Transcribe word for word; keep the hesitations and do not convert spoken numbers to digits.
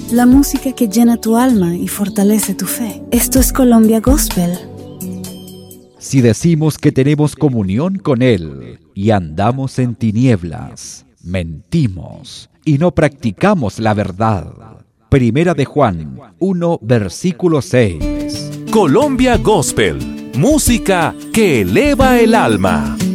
la música que llena tu alma y fortalece tu fe. Esto es Colombia Gospel. Si decimos que tenemos comunión con Él y andamos en tinieblas, mentimos y no practicamos la verdad. Primera de Juan uno, versículo seis. Colombia Gospel, música que eleva el alma.